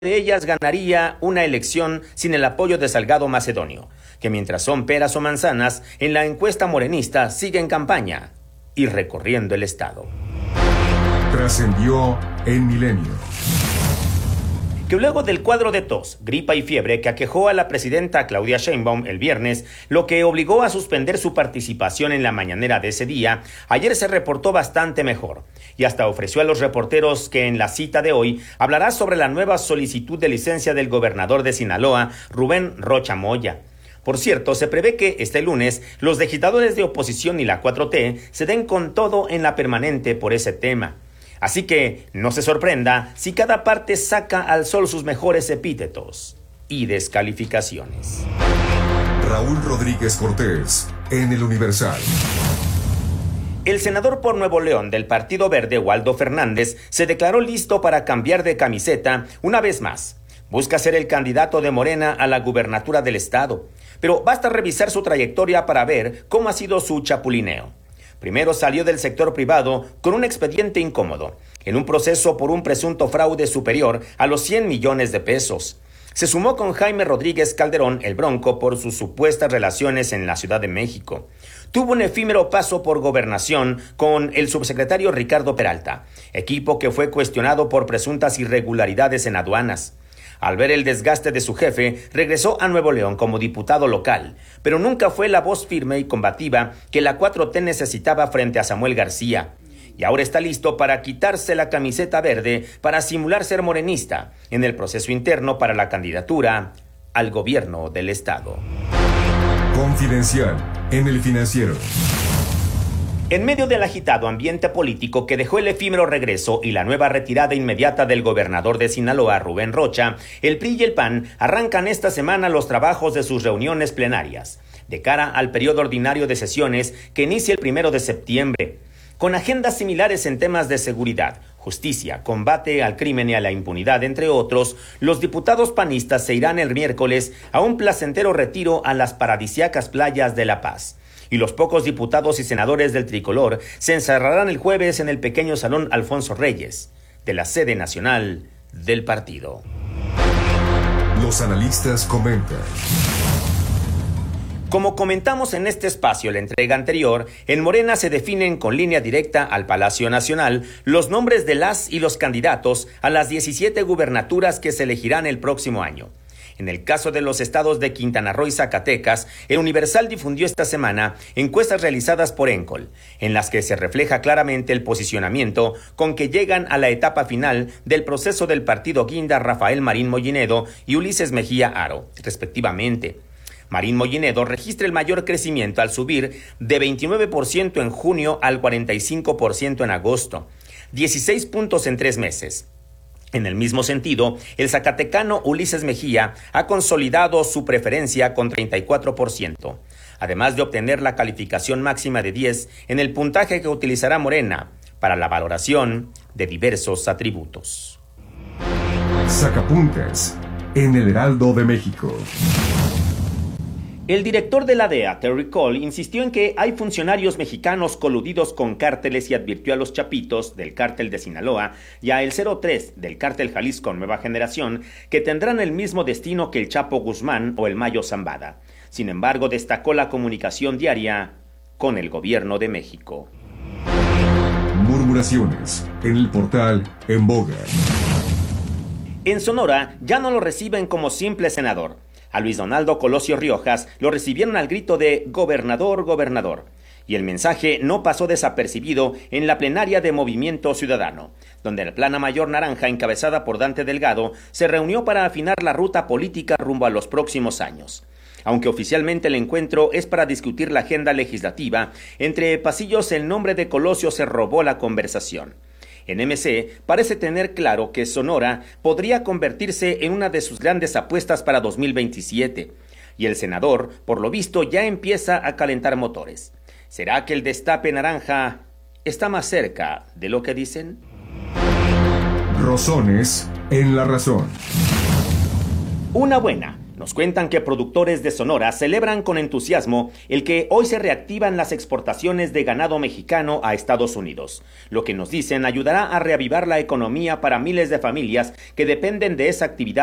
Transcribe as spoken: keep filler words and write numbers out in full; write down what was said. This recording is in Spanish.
de ellas ganaría una elección sin el apoyo de Salgado Macedonio, que mientras son peras o manzanas, en la encuesta morenista sigue en campaña y recorriendo el estado. Trascendió en Milenio que luego del cuadro de tos, gripa y fiebre que aquejó a la presidenta Claudia Sheinbaum el viernes, lo que obligó a suspender su participación en la mañanera de ese día, ayer se reportó bastante mejor y hasta ofreció a los reporteros que en la cita de hoy hablará sobre la nueva solicitud de licencia del gobernador de Sinaloa, Rubén Rocha Moya. Por cierto, se prevé que este lunes los legisladores de oposición y la cuatro T se den con todo en la permanente por ese tema. Así que no se sorprenda si cada parte saca al sol sus mejores epítetos y descalificaciones. Raúl Rodríguez Cortés, en El Universal. El senador por Nuevo León del Partido Verde, Waldo Fernández, se declaró listo para cambiar de camiseta una vez más. Busca ser el candidato de Morena a la gubernatura del estado, pero basta revisar su trayectoria para ver cómo ha sido su chapulineo. Primero salió del sector privado con un expediente incómodo, en un proceso por un presunto fraude superior a los cien millones de pesos. Se sumó con Jaime Rodríguez Calderón, el Bronco, por sus supuestas relaciones en la Ciudad de México. Tuvo un efímero paso por gobernación con el subsecretario Ricardo Peralta, equipo que fue cuestionado por presuntas irregularidades en aduanas. Al ver el desgaste de su jefe, regresó a Nuevo León como diputado local, pero nunca fue la voz firme y combativa que la cuatro T necesitaba frente a Samuel García. Y ahora está listo para quitarse la camiseta verde para simular ser morenista en el proceso interno para la candidatura al gobierno del estado. Confidencial en El Financiero. En medio del agitado ambiente político que dejó el efímero regreso y la nueva retirada inmediata del gobernador de Sinaloa, Rubén Rocha, el P R I y el P A N arrancan esta semana los trabajos de sus reuniones plenarias, de cara al periodo ordinario de sesiones que inicia el primero de septiembre. Con agendas similares en temas de seguridad, justicia, combate al crimen y a la impunidad, entre otros, los diputados panistas se irán el miércoles a un placentero retiro a las paradisíacas playas de La Paz. Y los pocos diputados y senadores del tricolor se encerrarán el jueves en el pequeño Salón Alfonso Reyes, de la sede nacional del partido. Los analistas comentan. Como comentamos en este espacio la entrega anterior, en Morena se definen con línea directa al Palacio Nacional los nombres de las y los candidatos a las diecisiete gubernaturas que se elegirán el próximo año. En el caso de los estados de Quintana Roo y Zacatecas, el Universal difundió esta semana encuestas realizadas por Encol, en las que se refleja claramente el posicionamiento con que llegan a la etapa final del proceso del partido guinda Rafael Marín Mollinedo y Ulises Mejía Aro, respectivamente. Marín Mollinedo registra el mayor crecimiento al subir de veintinueve por ciento en junio al cuarenta y cinco por ciento en agosto, dieciséis puntos en tres meses. En el mismo sentido, el zacatecano Ulises Mejía ha consolidado su preferencia con treinta y cuatro por ciento, además de obtener la calificación máxima de diez en el puntaje que utilizará Morena para la valoración de diversos atributos. Sacapuntas en El Heraldo de México. El director de la D E A, Terry Cole, insistió en que hay funcionarios mexicanos coludidos con cárteles y advirtió a los Chapitos del cártel de Sinaloa y a el cero tres del cártel Jalisco Nueva Generación que tendrán el mismo destino que el Chapo Guzmán o el Mayo Zambada. Sin embargo, destacó la comunicación diaria con el gobierno de México. Murmuraciones en el portal En Boga. En Sonora ya no lo reciben como simple senador. A Luis Donaldo Colosio Riojas lo recibieron al grito de gobernador, gobernador. Y el mensaje no pasó desapercibido en la plenaria de Movimiento Ciudadano, donde la plana mayor naranja encabezada por Dante Delgado se reunió para afinar la ruta política rumbo a los próximos años. Aunque oficialmente el encuentro es para discutir la agenda legislativa, entre pasillos el nombre de Colosio se robó la conversación. En M C parece tener claro que Sonora podría convertirse en una de sus grandes apuestas para dos mil veintisiete, y el senador, por lo visto, ya empieza a calentar motores. ¿Será que el destape naranja está más cerca de lo que dicen? Rosones en La Razón. Una buena. Nos cuentan que productores de Sonora celebran con entusiasmo el que hoy se reactivan las exportaciones de ganado mexicano a Estados Unidos. Lo que nos dicen ayudará a reavivar la economía para miles de familias que dependen de esa actividad